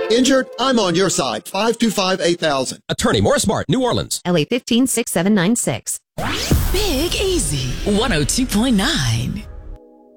Injured? I'm on your side. 525-8000. Attorney Morris Mart, New Orleans. LA 156796. Big Easy 102.9.